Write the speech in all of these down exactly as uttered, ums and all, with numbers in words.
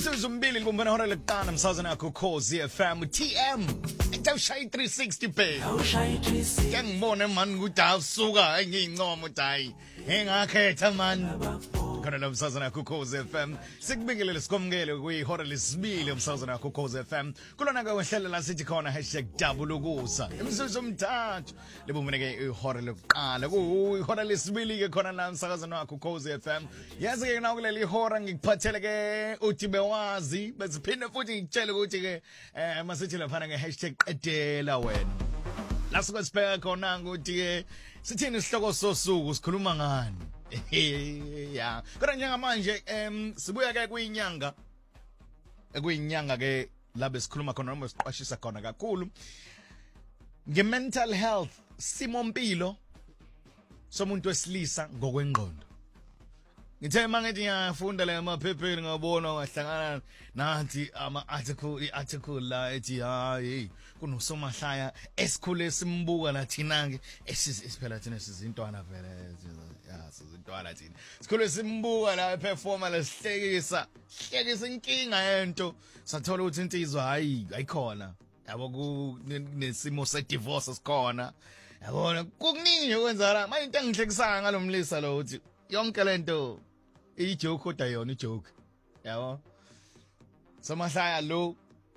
Imzuzu mbili libumbana hora lekutana msazana yakho Ukhozi F M T M etawushaya three sixty pay ngiyangibona man ukuthi awusuka engiyincomo dayi engakhetha man khona la msazana yakho Ukhozi F M sikubingelele sikomkele kuyihora lesibili umsazana yakho Ukhozi F M kulona ke wehlelo la sithi khona hashtag double ukusa imzuzu umthathu libumbane ke ihora lokuqala kuyihora lesibili ke khona la msazana wakho Ukhozi F M yazi ke nawo kuleli hora ngikuphathele ke uthi bewazi besiphinde futhi ngikutshele ukuthi ke eh masithi laphana nge hashtag qedela wena lasuke sibheka khona ukuthi ke sithini isihloko sosuku sikhuluma ngani ya kodwa njengamanje em sibuya ke kuyinyanga ekuyinyanga ke labe sikhuluma khona noma siqashisa khona kakhulu nge mental health simo mpilo somuntu wesilisa ngokwengqondo. Ngithe mangithi ngiyafunda la emaphepheni ngabona ngahlangana nathi ama article iarticle la ethi hayi kunosomahlaya esikhule simbuka lathina ke esiphela thina sizintwana vele ya sizintwana thina sikhule simbuka la performer lesihlekisa hlekisa inkinga yento sathola ukuthi insizwa hayi ayikhona yabo ku nesimo se divorce sikhona yabona kukuningi okwenza la manje into engihlekisanga ngalomlisa lo uthi yonke lento ijoke kodwa yona ijoke yabo somahlaya lo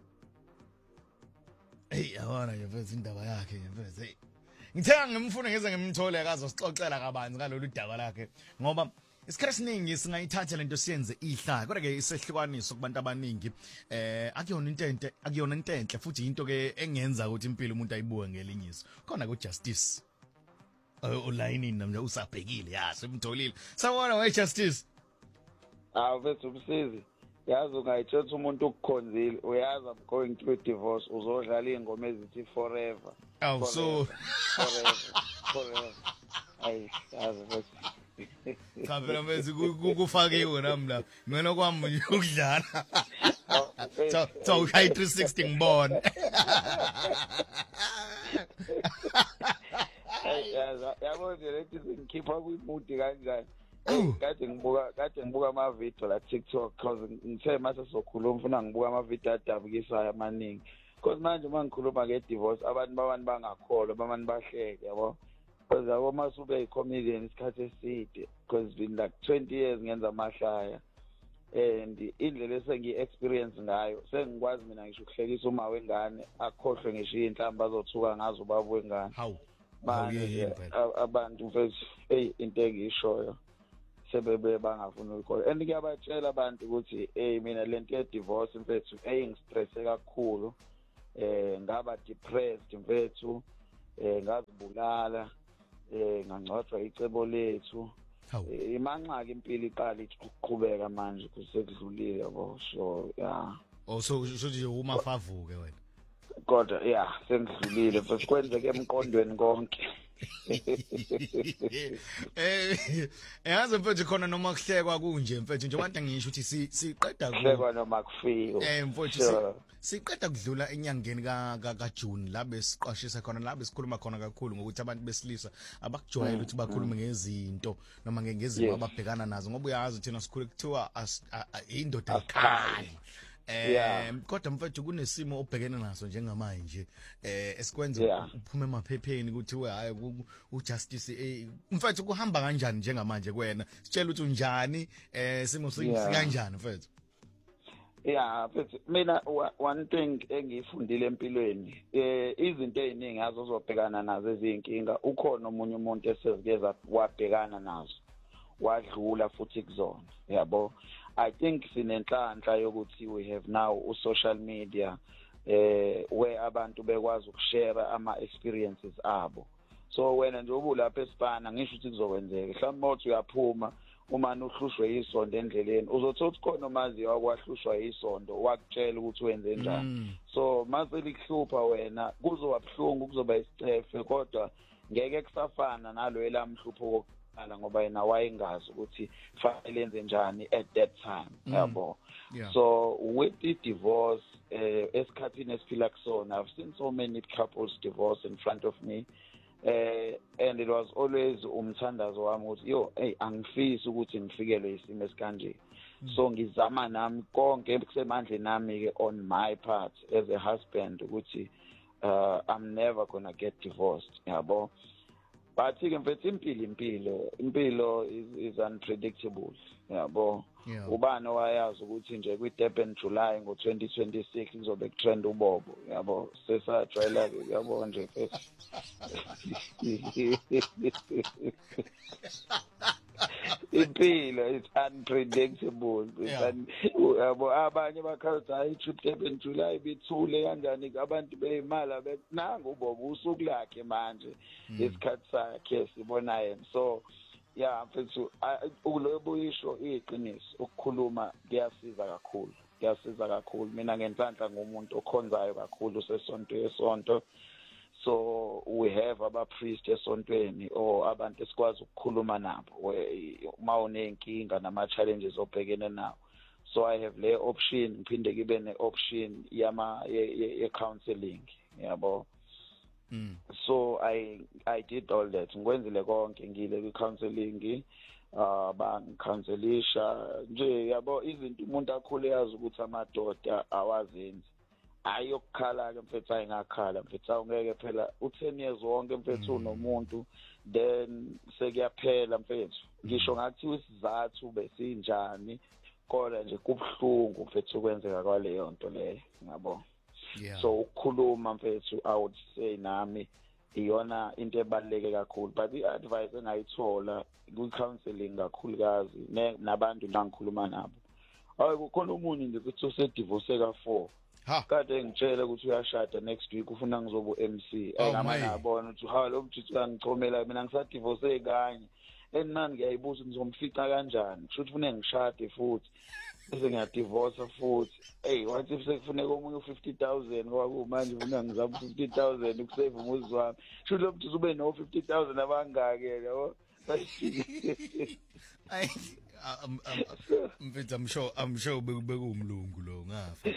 hey yabona yeveza indaba yakhe yeveza hey ngithenga ngimfuna ngeze ngimthole akazo sixoxela kabanzi ngalolu daba lakhe ngoba isikhathi esiningi singayithatha lento siyenze ihlaya kodwa ke isehlukaniso kubantu abaningi eh akuyona into enhle akuyona into enhle futhi into ke engenza ukuthi impilo umuntu ayibuke ngelinyiso khona ku justice online namanje usabhekile ya simtholile sawona we justice ah bethu umsizi yazi ungayitshela umuntu ukukhonzile uyazi I'm going through a divorce uzodlala ingoma ezithi forever oh so forever forever ay yazi bethu cha phela manje kufakiwe nami la mina kwami ukudlala so so three sixty ngibona yaza yabo nje lethi ngikhipha kuyimudi kanjani kade ngibuka kade ngibuka ama video la TikTok cause ngithe mase sokhuluma ufuna ngibuka ama video adabukisayo amaningi cause manje uma ngikhuluma ke divorce abantu babantu bangakholwa babantu bahleke yabo cause abo masube i-comedian isikhathi eside cause it's been like twenty years ngenza amahlaya and indlela esengi-experience ngayo sengikwazi mina ngisho ukuhlekisa uma wengane akhohlwe ngisho inhlamba azothuka ngazo ubaba wengane hawu manje abantu mfethu hey into engishoyo sebebe bangafuna ukukhola and ngiyabatshela abantu ukuthi hey mina lento ye divorce mfethu hey ngistress kakhulu eh ngaba depressed mfethu eh ngazibulala eh ngangcwathwa icebo lethu imanxaka impilo iqala iqhubeka manje kusekudlulile yabo so yeah oh so so nje uma favuke wena kodwa yeah sengidlulile futhi kwenzeke emqondweni konke eh yazi mfethu khona noma kuhlekwa kunje mfethu nje abantu ngisho ukuthi siqeda kuhlekwa noma kufika eh mfethu siqeda kudlula enyangeni ka ka June la besiqashisa khona la besikhuluma khona kakhulu ngokuthi abantu besilisa abakujwayela ukuthi bakhulume ngezinto noma ngezimo ababhekana nazo ngoba uyazi thina sikhule kuthiwa indoda ekhaya eh kodwa mfethu kunesimo obhekene naso njengamanje eh esikwenza uphume emaphepheni ukuthi we hayi ujustice eh mfethu kuhamba kanjani njengamanje kuwena sitshela ukuthi unjani eh simo sikanjani mfethu yeah mfethu mina one thing engiyifundile empilweni eh izinto eziningi azozobhekana nazo ezinkinga ukhona omunye umuntu esezikeza wabhekana nazo wadlula futhi kuzona yabo I think sinenhlanhla yokuthi we have now social media eh where abantu bekwazi ukushare ama experiences abo so wena nje ubulapha esibana ngisho ukuthi kuzokwenzeka mhlawumbe uthi uyaphuma uma nuhlushwe isondo endleleni uzothola ukuthi khona mazi wakwahlushwa isondo wakutshela ukuthi wenze njani so mase likuhlupha wena kuzoba buhlungu kuzoba isicefe kodwa ngeke kusafana nalo elamhlupho ala ngoba yena wayengazi ukuthi fanele enze njani at that time yabo so with the divorce eh esikhathini esiphila kusona I've seen so many couples divorce in front of me eh and it was always umthandazo wami ukuthi yo hey angifisi ukuthi ngifikelwe isimo esikanje so ngizama nami konke kusemandleni nami ke on my part as a husband ukuthi uh, I'm never gonna get divorced yabo. But ke mfethu impilo impilo impilo is, is unpredictable yabo. Yeah. Ubani owayazi ukuthi nje kwi Durban July ngo twenty twenty-six kuzobe kutrend ubobo yabo sesajwayela yabo nje mfethu. Impilo is unpredictable. Yabo abanye bakhala hayi trip Durban July bithule kanjani abantu beyimala benanga ubobo usuku lakhe manje isikhathi sakhe sibona yena. So yeah mfethu ulobo isho iqiniso ukukhuluma kuyasiza kakhulu kuyasiza kakhulu mina ngenhlanhla ngumuntu okhonzayo kakhulu sesonto yesonto. So we have aba priest esontweni or abantu esikwazi ukukhuluma nabo uma unenkinga nama challenges obhekene nawo. So I have le option ngiphinde kibe ne option yama ye counseling yabo. Mm. So I I did all that ngikwenzile konke ngile kwi counseling uh bangikhanselisha nje yabo izinto umuntu akhule yazi ukuthi amadoda awazenzi ayokukhala ke mfethu ayingakhala mfethu awungeke phela u ten years wonke mfethu unomuntu then sekuyaphela mfethu ngisho ngathi isizathu besinjani kodwa nje kubhlungu mfethu kwenzeka kwaleyo nto leyo ngiyabona. Yeah. So ukukhuluma mfethu I would say nami iyona into ebaluleke kakhulu but i-advice engayithola ku-counseling kakhulukazi nabantu nangikhuluma nabo hayi kukhona umuntu nje kuthi usedivorce ka four kade ngitshela ukuthi uyashada next week ufuna ngizobu M C engama nabona ukuthi ha lo mthithi uyangichomela mina ngisadivorce kanye enani ngiyayibuza ngizomfica kanjani kusho ukuthi ufune ngishade futhi bese ngiyadivorce futhi hey wathi sekufuneka omunye u fifty thousand ngoba kumanje ufuna ngizama fifty thousand ukusave umuzi wami kusho lo mthithi ube no fifty thousand abangake yabo. Ay I'm, I'm, I'm, I'm sure I'm sure bekumlungu lo ngafa.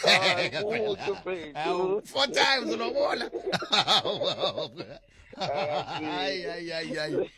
Oh, four times unobola. Ay ay ay ay.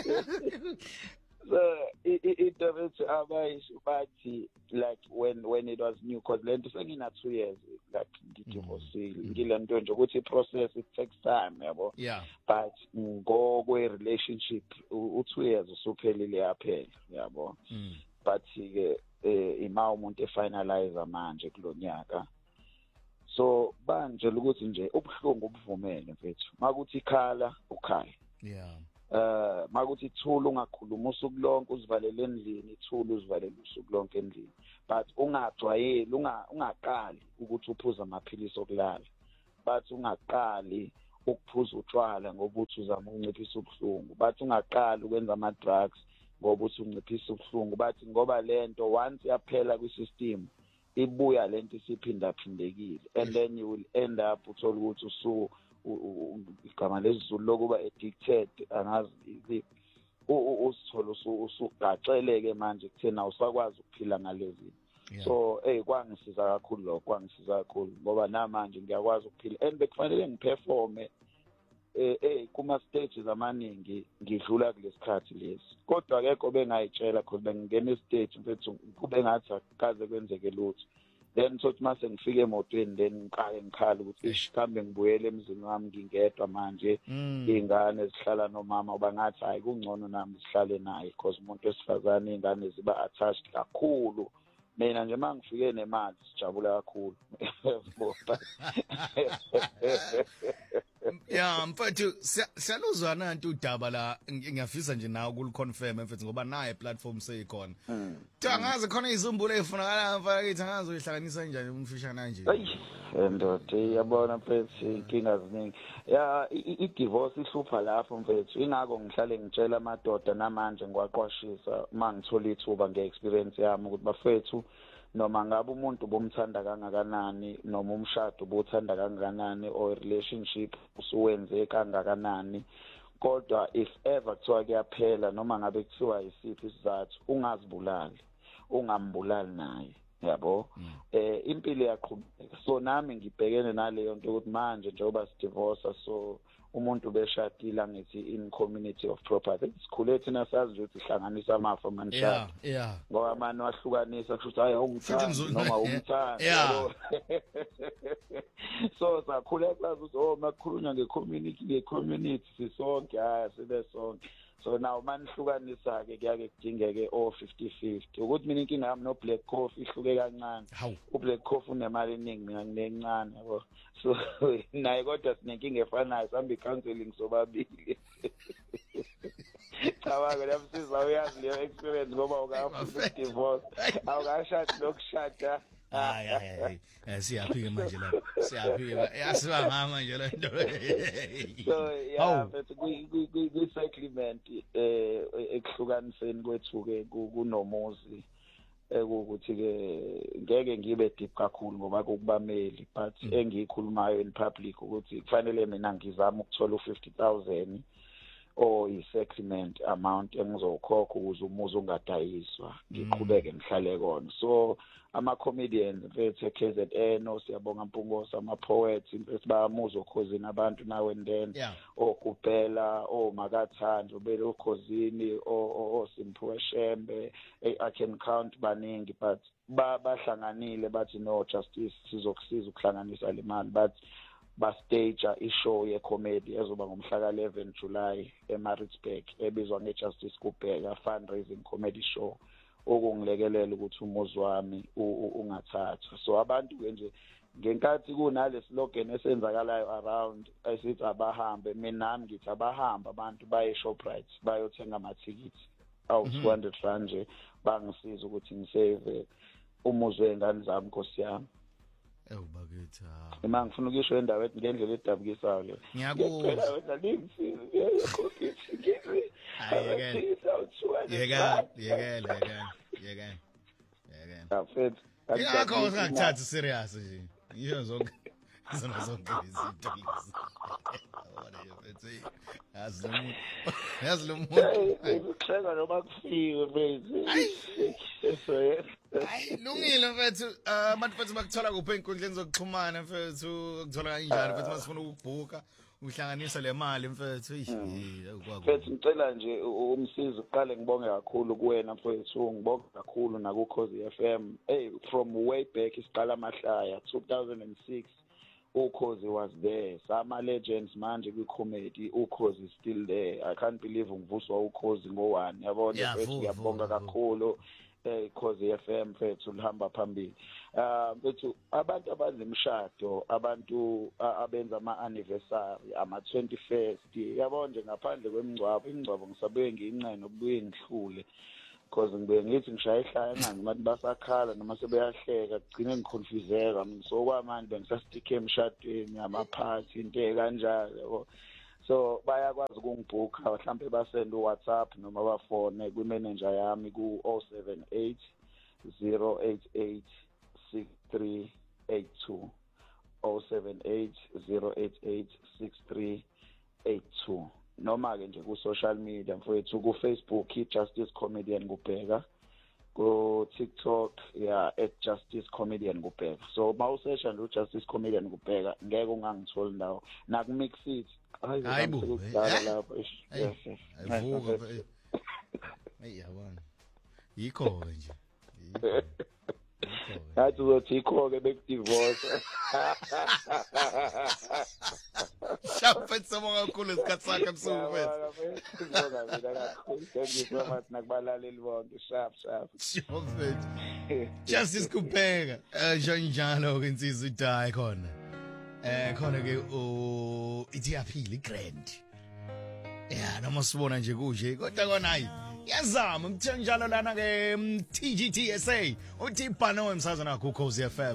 So it it doesn't abayisho bathi like when when it was new cause lento sengina two years like divorce ngilento nje ukuthi process it takes time yabo. Yeah. But ngo kwe relationship u two years usuphelile yaphela yabo. But ke ima umuntu efinalize manje kulonyaka. So banje ukuthi nje ubhlungu ubuvumele mfethu makuthi ikhala ukhala. Yeah. Uh makuthi ithula ungakhuluma usuku lonke uzivalele endlini ithula uzivalele usuku lonke endlini but ungajwayeli ungaqali ukuthi uphuza amaphilisi okulala but ungaqali ukuphuza utshwala ngoba uthi uzama ukunciphisa ubuhlungu but ungaqali ukwenza ama drugs ngoba uthi unciphisa ubuhlungu but ngoba lento once yaphela kwi system ibuya lento isiphinda phindekile and then you will end up uthola ukuthi usu igama lesizulu lokuba addicted angazi usithola usugaxeleke manje kuthena usakwazi ukuphila ngalezi. So hey kwangisiza kakhulu lo kwangisiza kakhulu ngoba namanje ngiyakwazi ukuphila and bekufanele ngiperforme eh eh kuma stages amaningi ngidlula kulesikhathi lesi kodwa akekho bengayitshela because bengingena stage mfethu kube ngathi akaze kwenzeke lutho. Then sothi mase ngifike emotweni then ngiqale ngikhala ukuthi ishambe ngibuyele emzini wami ngingedwa manje ingane zihlala nomama uba ngathi hayi kungcono nami sihlale naye because umuntu wesifazane ingane ziba attached kakhulu mina nje mangifike nemali sijabula kakhulu. Yeah mfethu siyaluzwana nantu udaba la ngiyafisa nje nawe ukuliconfirm mfethu ngoba naye platform seyikhona. Angazi khona izumbulo ezifunakala mfethu angazi uyihlanganisa kanjani umfishana nje. Ndoda yabona mfethu inkinga ziningi. Ya i divorce ihlupha lapho mfethu ingako ngihlale ngitshela amadoda namanje ngiwaqwashisa mangithola ithuba ngeexperience yami ukuthi bafethu noma ngabe umuntu bomthanda kangakanani noma umshado bothanda kangakanani or relationship usuwenze kangakanani kodwa if ever kuthiwa kuyaphela noma ngabe kuthiwa isiphi isizathu ungazibulali ungambulali naye yabo eh impilo yaqhubeka so nami ngibhekene naleyo nto ukuthi manje njengoba sidivorce so umuntu beshadile angithi in community of property sikhule thina sazi ukuthi ihlanganisa amafa manishada yeah yeah ngoba manje wahlukanisa kusho hayi umthando noma umthando yeah so sakhule sazi ukuthi oh makukhulunywa ngecommunity ngecommunity sisonke hayi sibe sonke so now manihlukanisa ke kuyake kudingeke o fifty fifty ukuthi mina inkinga yami no black coffee ihluke kancane u black coffee unemali eningi mina nginencane yabo so naye kodwa sinenkinga efanayo sambi counseling sobabili cabanga lapho uyazi leyo experience ngoba ukafuna divorce awukashada lokushada hayi hayi hayi siyaphika manje lapho siyaphika yasiba manje le nto so yeah but ku settlement eh ekuhlukaniseni kwethu ke kunomuzi ekuthi ke ngeke ngibe deep kakhulu ngoba kokubameli but engiyikhulumayo in public ukuthi kufanele mina ngizama ukuthola u fifty thousand or i-settlement amount engizokhokha ukuze umuzi ungadayiswa ngiqhubeke ngihlale kona so ama-comedians mfethu K Z N siyabonga Mpungose ama-poets mfethu bayamuza ukhosini abantu now and then okubhela oMakathando bele ukhosini oSimphiwe Shembe I can count baningi but bahlanganile bathi no justice sizokusiza ukuhlanganisa le mali but bastage ishow ye-comedy ezoba ngomhla ka eleven July eMaritzburg ebizwa ngeJustice Kubheka fundraising comedy show okungilekelela ukuthi umuzi wami ungathathwa so abantu ke nje ngenkathi kunale slogan esenzakalayo around esithi abahambe mina nami ngithi abahamba abantu baye Shoprite bayothenga amathikithi awu two hundred rand nje bangisiza ukuthi ngisave umuzi wengane zami Nkosi yami ewu bakithi ha uma ngifuna ukisho endaweni ngendlela edabukisayo le ngiyakuzwa wena ngimsiza ngiyakhokithi ngithi yekela yekela yekela yekela yekela afet ngakho ngakuthatha serious nje yiyo zonke zona zonke izinto lezi wona yefethi azilomuntu azilomuntu ukuhleka noma kufike mfethu hayi lungile mfethu abantu mfethu bakuthola kuphi einkundleni zokuxhumana mfethu ukuthola kanjani mfethu masifuna ukubhuka uhlanganisa le mali mfethu mfethu ngicela nje umsizi uqale ngibonge kakhulu kuwena mfethu ngibonga kakhulu na ku Khosi F M hey from way back isiqala amahlaya two thousand six Ukhozi was there sama legends manje kwi comedy Ukhozi is still there I can't believe ngivuswa Ukhozi ngo one yabona mfethu ngiyabonga kakhulu eh Khosi F M mfethu lihamba phambili ah mfethu abantu abanemshado abantu abenza ama anniversary ama twenty-first yabona nje ngaphandle kwemingcwabo imingcwabo ngisabuye ngiyincane obuye ngihlule because ngibe ngithi ngishaya ehlaya ngani abantu basakhala noma sebeyahleka kugcine ngiconfuseka so kwamanje bengisastike emshadweni ama party into kanjalo yabo so bayakwazi ukungibhuka mhlawumbe basend uWhatsApp noma bafone ku manager yami ku oh seven eight zero eight eight six three eight two oh seven eight zero eight eight six three eight two noma ke nje ku social media mfowethu ku Facebook iJustice Comedian Kubheka ku TikTok yeah at Justice Comedian Kubheka so mawusearcha nje uJustice Comedian Kubheka ngeke ungangithola ndawo naku mix it hayibo lapho yes ayivuka hey yabona yikho nje Hathi uzothi ikho ke bekudivorce Shapet sama kakhulu isikhathi sakhe msuku mfethu ngibonga mina kakhulu thank you so much nakubalaleli bonke sharp sharp mfethu Justice Kubheka eh njalo ke insizwe idayi khona eh khona ke o ithi yaphila igrand yeah noma sibona nje kuje kodwa kona hayi yazama mthe njalo lana ke T G T S A uthi ibhano emsazana ku Khosi F M